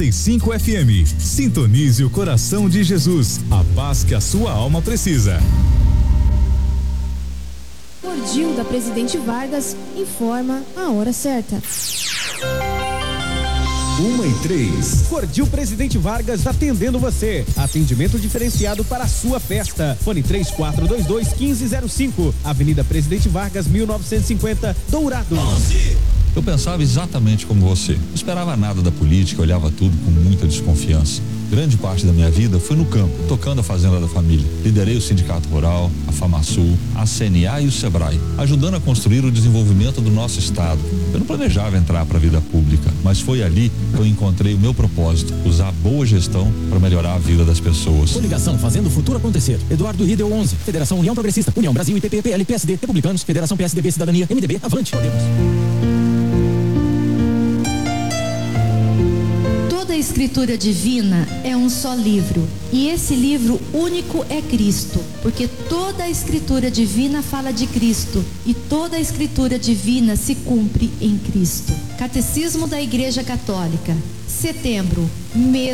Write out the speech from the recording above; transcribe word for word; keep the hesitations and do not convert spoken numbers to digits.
noventa e cinco F M. Sintonize o coração de Jesus. A paz que a sua alma precisa. Cordil da Presidente Vargas informa a hora certa. Uma e três. Cordil Presidente Vargas atendendo você. Atendimento diferenciado para a sua festa. Fone três quatro dois dois, um cinco zero cinco. Avenida Presidente Vargas, mil novecentos e cinquenta, Dourado. Eu pensava exatamente como você. Não esperava nada da política, olhava tudo com muita desconfiança. Grande parte da minha vida foi no campo, tocando a fazenda da família. Liderei o Sindicato Rural, a FamaSul, a C N A e o Sebrae, ajudando a construir o desenvolvimento do nosso estado. Eu não planejava entrar para a vida pública, mas foi ali que eu encontrei o meu propósito, usar a boa gestão para melhorar a vida das pessoas. Coligação Fazendo o Futuro Acontecer. Eduardo Riedel onze. Federação União Progressista. União Brasil, I P P, P L, P S D, Republicanos, Federação P S D B, Cidadania, M D B, Avante. Podemos. Toda a escritura divina é um só livro, e esse livro único é Cristo, porque toda a escritura divina fala de Cristo, e toda a escritura divina se cumpre em Cristo. Catecismo da Igreja Católica, setembro, mês